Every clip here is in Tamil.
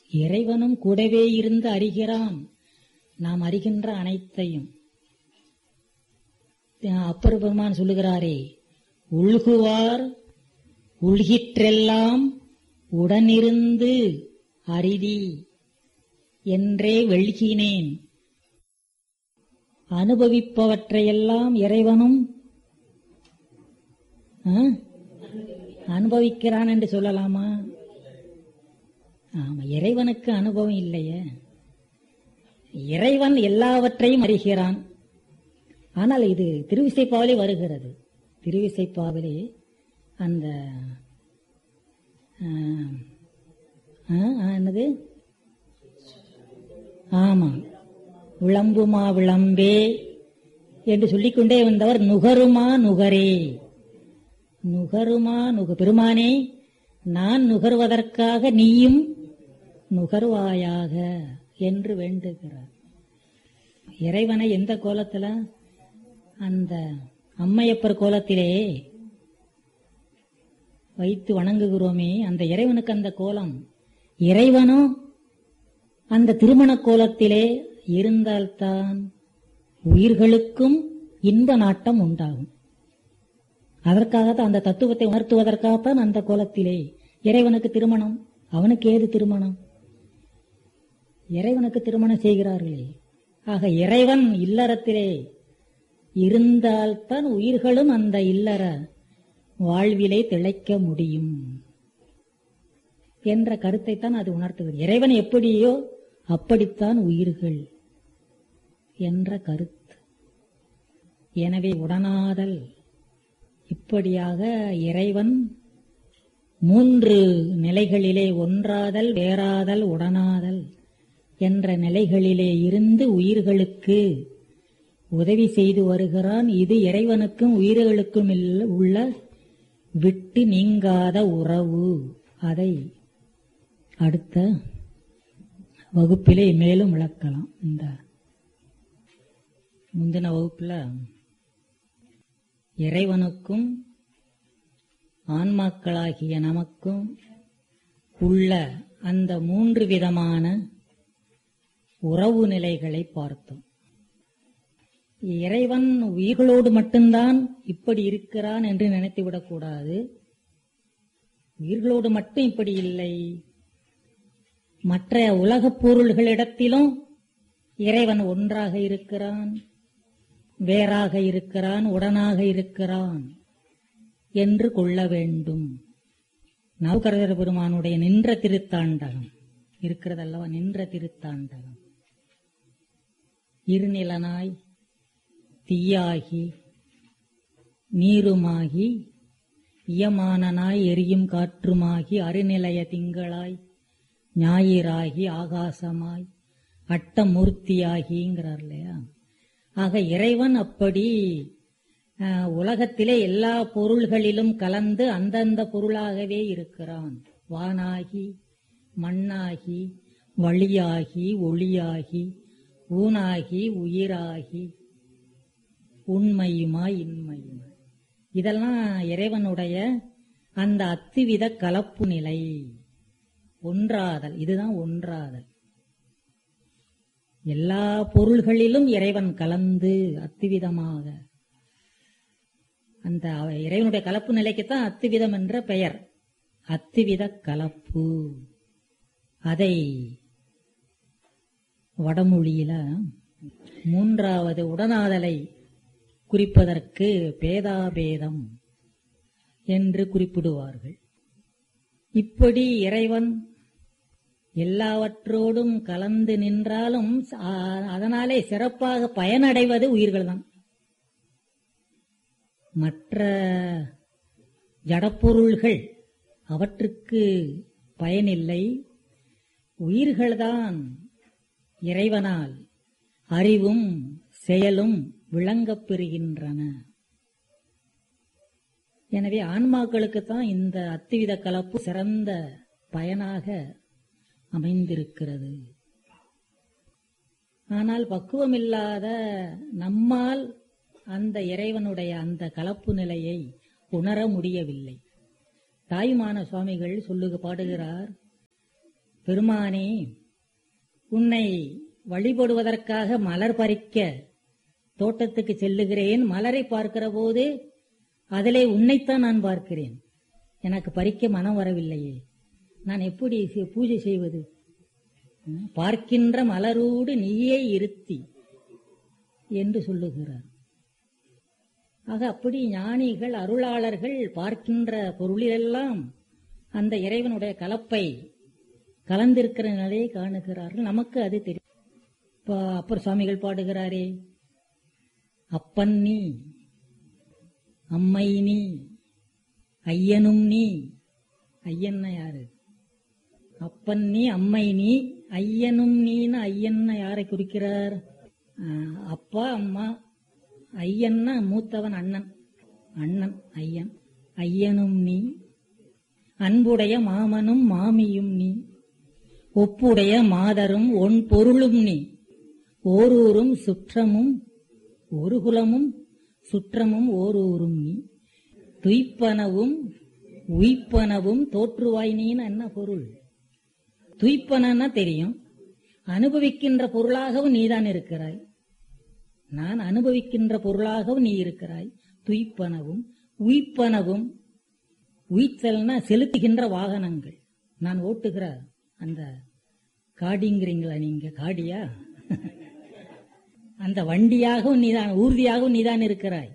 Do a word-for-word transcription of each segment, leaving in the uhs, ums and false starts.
இறைவனும் கூடவே இருந்து அறிகிறான் நாம் அறிகின்ற அனைத்தையும். அப்பர் பெருமான் சொல்லுகிறாரே, உள்குவார் உள்கிற்றெல்லாம் உடனிருந்து அரிதி என்றே வெள்கினேன். அனுபவிப்பவற்றையெல்லாம் இறைவனும் அனுபவிக்கிறான் என்று சொல்லலாமா? ஆமா, இறைவனுக்கு அனுபவம் இல்லையே. இறைவன் எல்லாவற்றையும் அறிகிறான். ஆனால் இது திருவிசைப்பாவிலே வருகிறது. திருவிசைப்பாவிலே அந்த என்னது, ஆமா, விளம்புமா விளம்பே என்று சொல்லிக்கொண்டே வந்தவர் நுகருமா நுகரே. நுகருமா நுக பெருமானே, நான் நுகர்வதற்காக நீயும் நுகர்வாயாக என்று வேண்டுகிறார். இறைவனை எந்த கோலத்துல? அந்த அம்மையப்பர் கோலத்திலே வைத்து வணங்குகிறோமே, அந்த இறைவனுக்கு அந்த கோலம். இறைவனும் அந்த திருமண கோலத்திலே இருந்தால்தான் உயிர்களுக்கும் இன்ப நாட்டம் உண்டாகும். அதற்காகத்தான், அந்த தத்துவத்தை உணர்த்துவதற்காகத்தான் அந்த கோலத்திலே. இறைவனுக்கு திருமணம், அவனுக்கு ஏது திருமணம்? இறைவனுக்கு திருமணம் செய்கிறார்களே. ஆக இறைவன் இல்லறத்திலே இருந்தால்தான் உயிர்களும் அந்த இல்லற வாழ்விலே திளைக்க முடியும் என்ற கருத்தைத்தான் அது உணர்த்துகிறது. இறைவன் எப்படியோ அப்படித்தான் உயிர்கள் என்ற கருத்து. எனவே உடனாதல், இப்படியாக இறைவன் மூன்று நிலைகளிலே, ஒன்றாதல், வேறாதல், உடனாதல் என்ற நிலைகளிலே இருந்து உயிர்களுக்கு உதவி செய்து வருகிறான். இது இறைவனுக்கும் உயிர்களுக்கும் உள்ள விட்டு நீங்காத உறவு. அதை அடுத்த வகுப்பிலே மேலும் விளக்கலாம். இந்த முந்தின வகுப்புல இறைவனுக்கும் ஆன்மாக்களாகிய நமக்கும் உள்ள அந்த மூன்று விதமான உறவு நிலைகளை பார்த்தோம். இறைவன் உயிர்களோடு மட்டும்தான் இப்படி இருக்கிறான் என்று நினைத்துவிடக் கூடாது. உயிர்களோடு மட்டும் இப்படி இல்லை, மற்ற உலகப் பொருள்களிடத்திலும் இறைவன் ஒன்றாக இருக்கிறான், வேறாக இருக்கிறான், உடனாக இருக்கிறான் என்று கொள்ள வேண்டும். நவகரதர் பெருமானுடைய நின்ற திருத்தாண்டகம் இருக்கிறதல்லவா, நின்ற திருத்தாண்டகம். இருநிலனாய் தீயாகி நீருமாகி இயமானனாய் எரியும் காற்றுமாகி அருநிலைய திங்களாய் ஞாயிறாகி ஆகாசமாய் அட்டமூர்த்தியாகிங்கிறார் இல்லையா. ஆக இறைவன் அப்படி உலகத்திலே எல்லா பொருள்களிலும் கலந்து அந்தந்த பொருளாகவே இருக்கிறான். வானாகி மண்ணாகி வழியாகி ஒளியாகி ஊனாகி உயிராகி உண்மையுமாய் இன்மையுமாய், இதெல்லாம் இறைவனுடைய அந்த அத்துவித கலப்பு நிலை, ஒன்றாதல். இதுதான் ஒன்றாதல். எல்லா பொருள்களிலும் இறைவன் கலந்து அத்துவிதமாக, அந்த இறைவனுடைய கலப்பு நிலைக்குத்தான் அத்துவிதம் என்ற பெயர். அத்துவித கலப்பு. அதை வடமொழியில மூன்றாவது உடனாதலை குறிப்பதற்கு பேதாபேதம் என்று குறிப்பிடுவார்கள். இப்படி இறைவன் எல்லாவற்றோடும் கலந்து நின்றாலும் அதனாலே சிறப்பாக பயனடைவது உயிர்கள்தான். மற்ற ஜடப்பொருள்கள் அவற்றுக்கு பயனில்லை. உயிர்கள்தான் இறைவனால் அறிவும் செயலும் விளங்கப் பெறுகின்றன. எனவே ஆன்மாக்களுக்குத்தான் இந்த அத்துவித கலப்பு சிறந்த பயனாக அமைந்திருக்கிறது. ஆனால் பக்குவமில்லாத நம்மால் அந்த இறைவனுடைய அந்த கலப்பு நிலையை உணர முடியவில்லை. தாயுமான சுவாமிகள் சொல்லுக பாடுகிறார், பெருமானே, உன்னை வழிபடுவதற்காக மலர் பறிக்க தோட்டத்துக்கு செல்லுகிறேன். மலரை பார்க்கிற போது அதிலே உன்னைத்தான் நான் பார்க்கிறேன். எனக்கு பறிக்க மனம் வரவில்லையே, நான் எப்படி பூஜை செய்வது? பார்க்கின்ற மலரோடு நீயே இருத்தி என்று சொல்லுகிறார். ஆக அப்படி ஞானிகள், அருளாளர்கள் பார்க்கின்ற பொருளிலெல்லாம் அந்த இறைவனுடைய கலப்பை கலந்திருக்கிற நிலையை காணுகிறார்கள். நமக்கு அது தெரியும். இப்ப அப்பர் சுவாமிகள் பாடுகிறாரே, அப்பன் நீ, அம்மை நீ, ஐயனும் நீ. ஐயன்னா யாரு? அப்பன் நீ, அம்மை நீ, ஐயனும் நீன்னு ஐயன்னா யாரை குறிக்கிறார்? அப்பா அம்மா. ஐயன்னா மூத்தவன், அண்ணன். அண்ணன் ஐயன். ஐயனும் நீ, அன்புடைய மாமனும் மாமியும் நீ, ஒப்புடைய மாதரும் ஒன் பொருளும் நீ, ஓரூரும் சுற்றமும் ஒரு குலமும் சுற்றமும் ஓரூரும் நீ, துய்ப்பனவும் உய்ப்பனவும் தோற்றுவாய் நீன்னு என்ன பொருள்? துய்ப்பனா தெரியும், அனுபவிக்கின்ற பொருளாகவும் நீதான் இருக்கிறாய். நான் அனுபவிக்கின்ற பொருளாகவும் நீ இருக்கிறாய். துய்ப்பனவும் உய்ப்பனவும், உய்த்தல்னா செலுத்துகின்ற வாகனங்கள். நான் ஓட்டுகிற அந்த காடிங்கிறீங்களா நீங்க? காடியா? அந்த வண்டியாகவும் நீதான், ஊர்தியாகவும் நீதான் இருக்கிறாய்.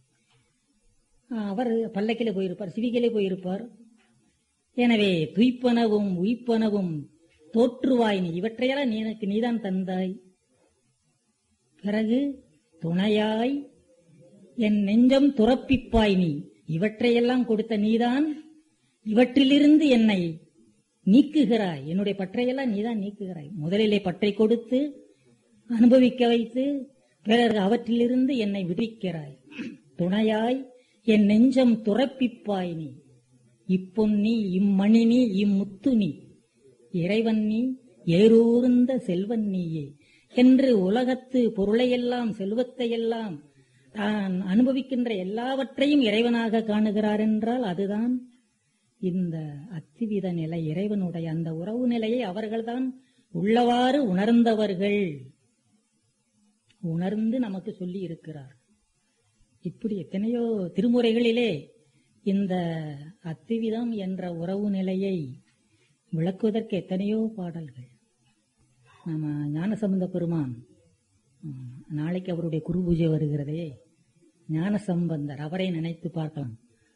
அவர் பல்லக்கிலே போயிருப்பார், சிவிகையிலே போயிருப்பார். எனவே துய்ப்பனவும் உய்ப்பனவும் தோற்றுவாய் நீ, இவற்றையெல்லாம் எனக்கு நீதான் தந்தாய். பிறகு துணையாய் என் நெஞ்சம் துறப்பிப்பாய் நீ, இவற்றையெல்லாம் கொடுத்த நீதான் இவற்றிலிருந்து என்னை நீக்குகிறாய். என்னுடைய பற்றையெல்லாம் நீதான் நீக்குகிறாய். முதலிலே பற்றை கொடுத்து அனுபவிக்க வைத்து பிறகு அவற்றிலிருந்து என்னை விடுவிக்கிறாய். துணையாய் என் நெஞ்சம் துறப்பிப்பாய் நீ, இப்பொன்னி இம்மணி நீ இம்முத்து நீ, இறைவன் நீ ஏரூர்ந்த செல்வன் நீயே என்று உலகத்து பொருளையெல்லாம் செல்வத்தையெல்லாம் தான் அனுபவிக்கின்ற எல்லாவற்றையும் இறைவனாக காணுகிறார் என்றால் அதுதான் இந்த அத்திவித நிலை. இறைவனுடைய அந்த உறவு நிலையை அவர்கள்தான் உள்ளவாறு உணர்ந்தவர்கள், உணர்ந்து நமக்கு சொல்லி இருக்கிறார். இப்படி எத்தனையோ திருமுறைகளிலே இந்த அத்திவிதம் என்ற உறவு நிலையை விளக்குவதற்கு எத்தனையோ பாடல்கள். நம்ம ஞானசம்பந்த பெருமான், நாளைக்கு அவருடைய குரு பூஜை வருகிறதே, ஞானசம்பந்தர், அவரை நினைத்து பார்க்கலாம்.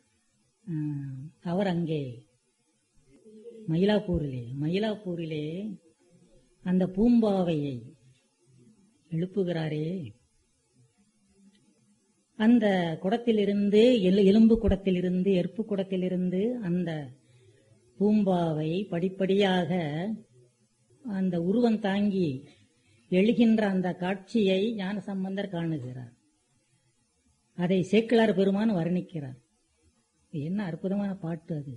அவர் அங்கே மயிலாப்பூரிலே மயிலாப்பூரிலே அந்த பூம்பாவையை எழுப்புகிறாரே, அந்த குடத்திலிருந்து, எலும்பு குடத்திலிருந்து, எற்பு குடத்திலிருந்து அந்த பூம்பாவை படிப்படியாக அந்த உருவம் தாங்கி எழுகின்ற அந்த காட்சியை ஞானசம்பந்தர் காணுகிறார். அதை சேக்கிழார் பெருமான் வர்ணிக்கிறார். என்ன அற்புதமான பாட்டு அது!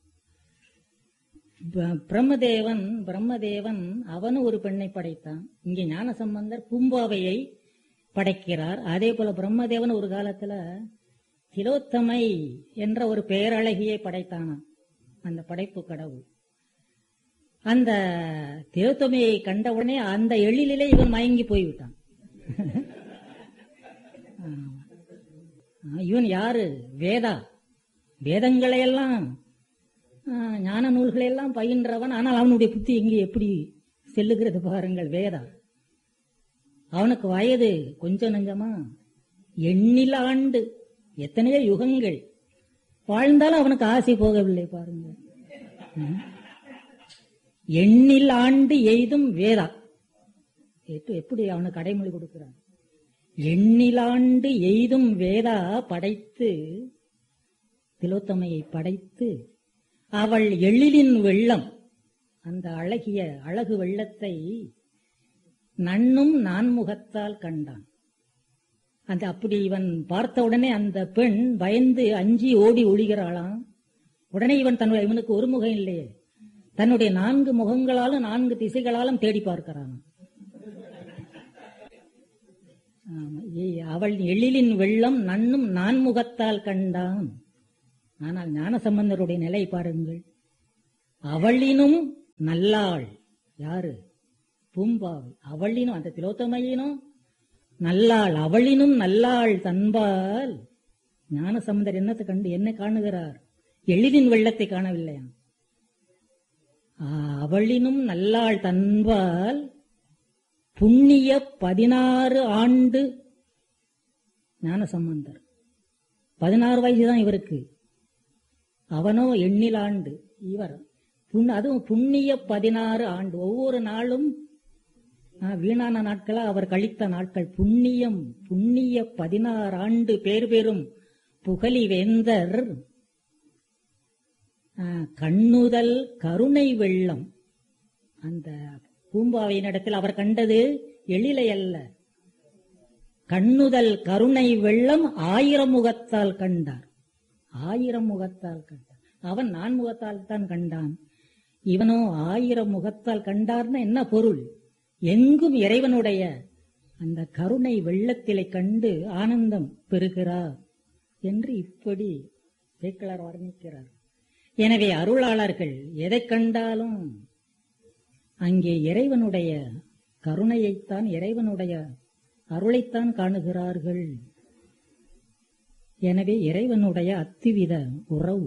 பிரம்மதேவன் பிரம்மதேவன் அவனும் ஒரு பெண்ணை படைத்தான். இங்கே ஞானசம்பந்தர் பூம்பாவையை படைக்கிறார். அதே போல பிரம்மதேவன் ஒரு காலத்துல திலோத்தமை என்ற ஒரு பேரழகியை படைத்தானாம். அந்த படைப்பு கடவுள் அந்த திலோத்தமையை கண்டவுடனே அந்த எழிலே இவன் மயங்கி போய்விட்டான். இவன் யாரு? வேதா, வேதங்களையெல்லாம் ஞான நூல்களையெல்லாம் பயின்றவன். ஆனால் அவனுடைய புத்தி எங்கே எப்படி செல்லுகிறது பாருங்கள். வேதா, அவனுக்கு வயது கொஞ்சம் நஞ்சமா, எண்ணில் ஆண்டு, எத்தனையோ யுகங்கள் வாழ்ந்தாலும் அவனுக்கு ஆசை போகவில்லை பாருங்க. எண்ணில் ஆண்டு எய்தும் வேதா, எப்படி அவனுக்கு அடைமொழி கொடுக்கிறான். எண்ணிலாண்டு எய்தும் வேதா படைத்து, திலோத்தமையை படைத்து, அவள் எழிலின் வெள்ளம், அந்த அழகிய அழகு வெள்ளத்தை நன்னும் நான்முகத்தால் கண்டான். அந்த அப்படி இவன் பார்த்த உடனே அந்த பெண் பயந்து அஞ்சி ஓடி ஒளிகிறாளாம். உடனே இவன் தன்னுடைய, இவனுக்கு ஒரு முகம் இல்லையே, தன்னுடைய நான்கு முகங்களாலும் நான்கு திசைகளாலும் தேடி பார்க்கிறான். அவள் எழிலின் வெள்ளம் நன்னும் நான்முகத்தால் கண்டான். ஆனால் ஞானசம்பந்தருடைய நிலை பாருங்கள். அவளினும் நல்லாள் யாரு? பூம்பாவை. அவளினும் அந்த திலோத்தமையினும் நல்லாள், அவளினும் நல்லாள் தன்பால். ஞானசம்பந்தர் என்னத்தை கண்டு என்ன காணுகிறார்? எளிதின் வெள்ளத்தை காணவில்லையா? அவளினும் நல்லாள் தன்பால் புண்ணிய பதினாறு ஆண்டு. ஞானசம்பந்தர் பதினாறு வயசுதான் இவருக்கு, அவனோ எண்ணில் ஆண்டு. இவர் அதுவும் புண்ணிய பதினாறு ஆண்டு. ஒவ்வொரு நாளும் வீணான நாட்களா அவர் கழித்த நாட்கள். புண்ணியம் புண்ணிய பதினாறு ஆண்டு பேர் பெறும் புகழி வேந்தர் கண்ணுதல் கருணை வெள்ளம். அந்த பூம்பாவையின் இடத்தில் அவர் கண்டது எழிலை அல்ல, கண்ணுதல் கருணை வெள்ளம் ஆயிரம் முகத்தால் கண்டார். ஆயிரம் முகத்தால் கண்டார். அவன் நான் முகத்தால் தான் கண்டான், இவனோ ஆயிரம் முகத்தால் கண்டார்னா என்ன பொருள்? எங்கும் இறைவனுடைய அந்த கருணை வெள்ளத்திலே கண்டு ஆனந்தம் பெறுகிறார் என்று இப்படி சேக்கிழார் வர்ணிக்கிறார். எனவே அருளாளர்கள் எதை கண்டாலும் அங்கே இறைவனுடைய கருணையைத்தான், இறைவனுடைய அருளைத்தான் காணுகிறார்கள். எனவே இறைவனுடைய அத்துவித உறவு.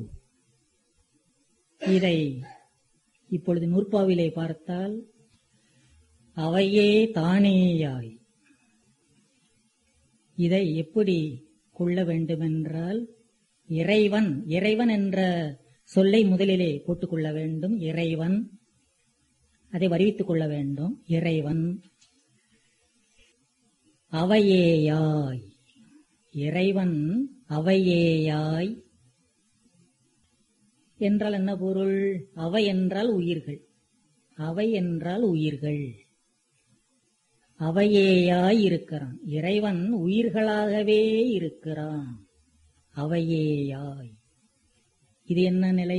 இதை இப்பொழுது நூற்பாவிலே பார்த்தால் அவையே தானேயாய். இதை எப்படி கொள்ள வேண்டுமென்றால் இறைவன், இறைவன் என்ற சொல்லை முதலிலே போட்டுக்கொள்ள வேண்டும். இறைவன், அதை வருவித்துக் கொள்ள வேண்டும். இறைவன் அவையேயாய். இறைவன் அவையேயாய் என்றால் என்ன பொருள்? அவை என்றால் உயிர்கள், அவை என்றால் உயிர்கள். அவையேயாய் இருக்கிறான். இறைவன் உயிர்களாகவே இருக்கிறான். அவையேயாய். இது என்ன நிலை?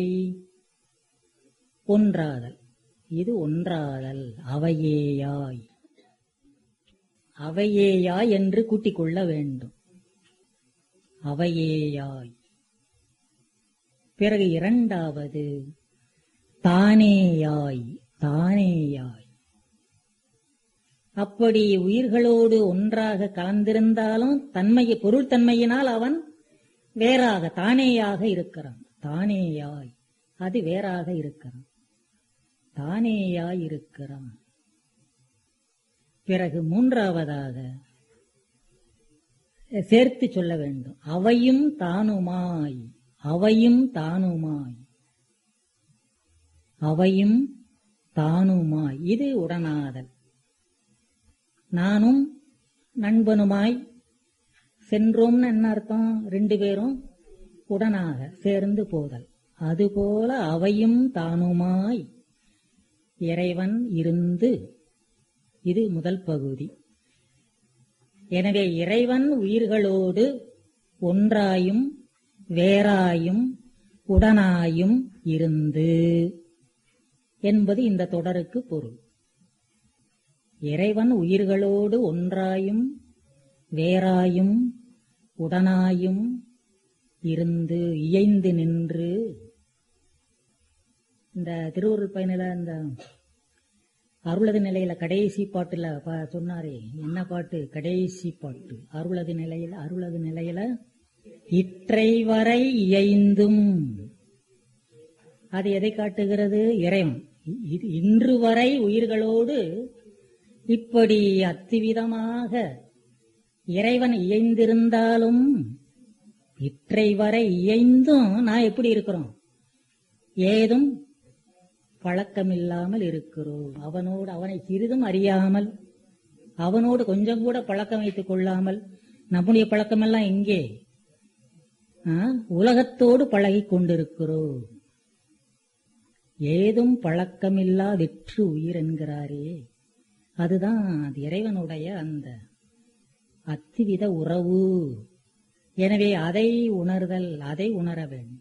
ஒன்றாதல். இது ஒன்றாதல். அவையேயாய். அவையேயாய் என்று கூட்டிக் கொள்ள வேண்டும். அவையேயாய். பிறகு இரண்டாவது தானேயாய். தானேயாய். அப்படி உயிர்களோடு ஒன்றாக கலந்திருந்தாலும் தன்மை, பொருள் தன்மையினால் அவன் வேறாக தானேயாக இருக்கிறான். தானேயாய். அது வேறாக இருக்கிறான். தானேயாய் இருக்கிறான். பிறகு மூன்றாவதாக சேர்த்து சொல்ல வேண்டும். அவையும் தானுமாய். அவையும் தானுமாய். அவையும் தானுமாய். இது உடனாதல். நானும் நண்பனுமாய் சென்றோம்னு என்ன அர்த்தம்? ரெண்டு பேரும் உடனாக சேர்ந்து போதல். அதுபோல அவையும் தானுமாய் இறைவன் இருந்து. இது முதல் பகுதி. எனவே இறைவன் உயிர்களோடு ஒன்றாயும் வேறாயும் உடனாயும் இருந்து என்பது இந்த தொடருக்கு பொருள். இறைவன் உயிர்களோடு ஒன்றாயும் வேறாயும் உடனாயும் இருந்து இயைந்து நின்று. இந்த திருவருள் பயனில இந்த அருளது நிலையில கடைசி பாட்டுல சொன்னாரே, என்ன பாட்டு? கடைசி பாட்டு அருளது நிலையில. அருளது நிலையில இற்றை வரை இயைந்தும். அது எதை காட்டுகிறது? இறைவன் இன்று வரை உயிர்களோடு இப்படி அத்துவிதமாக இறைவன் இயைந்திருந்தாலும், இற்றை வரை இயைந்தும் நான் எப்படி இருக்கிறோம்? ஏதும் பழக்கமில்லாமல் இருக்கிறோம். அவனோடு, அவனை சிறிதும் அறியாமல், அவனோடு கொஞ்சம் கூட பழக்கம் வைத்துக் கொள்ளாமல், நம்முடைய பழக்கமெல்லாம் எங்கே? உலகத்தோடு பழகி கொண்டிருக்கிறோம். ஏதும் பழக்கமில்லா வெற்று உயிர் என்கிறாரே, அதுதான் அது இறைவனுடைய அந்த அத்துவித உறவு. எனவே அதை உணர்தல், அதை உணர வேண்டும்.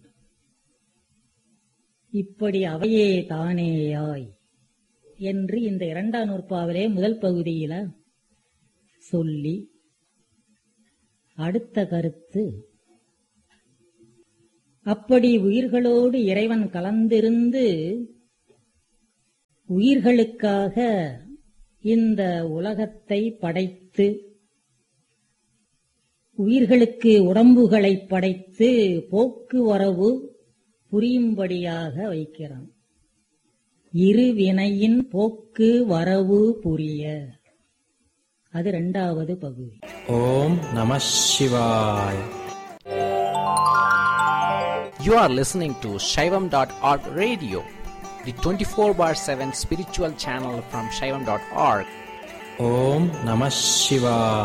இப்படி அவையே தானேயாய் என்று இந்த இரண்டாம் நூற்பாவிலே முதல் பகுதியில சொல்லி, அடுத்த கருத்து அப்படி உயிர்களோடு இறைவன் கலந்திருந்து உயிர்களுக்காக இந்த உலகத்தை படைத்து, உயிர்களுக்கு உடம்புகளை படைத்து போக்குவரவு புரியும்படியாக வைக்கிறான். இருவினையின் போக்கு வரவு புரிய, அது இரண்டாவது பகுதி. ஓம் நம சிவாய. You are listening to Shaivam dot org radio, the twenty-four bar seven spiritual channel from Shaivam dot org. Om Namah Shivaya.